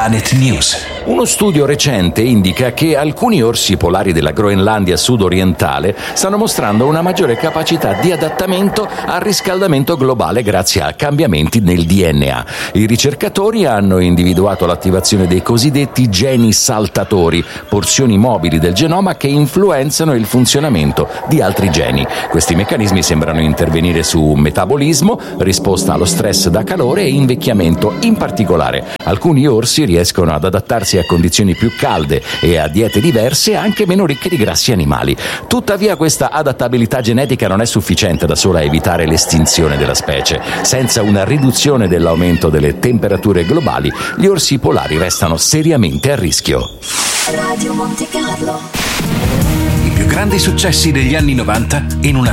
Planet News. Uno studio recente indica che alcuni orsi polari della Groenlandia sud-orientale stanno mostrando una maggiore capacità di adattamento al riscaldamento globale grazie a cambiamenti nel DNA. I ricercatori hanno individuato l'attivazione dei cosiddetti geni saltatori, porzioni mobili del genoma che influenzano il funzionamento di altri geni. Questi meccanismi sembrano intervenire su metabolismo, risposta allo stress da calore e invecchiamento. In particolare, alcuni orsi riescono ad adattarsi a condizioni più calde e a diete diverse anche meno ricche di grassi animali. Tuttavia questa adattabilità genetica non è sufficiente da sola a evitare l'estinzione della specie. Senza una riduzione dell'aumento delle temperature globali, gli orsi polari restano seriamente a rischio. Radio Monte Carlo. I più grandi successi degli anni 90 in una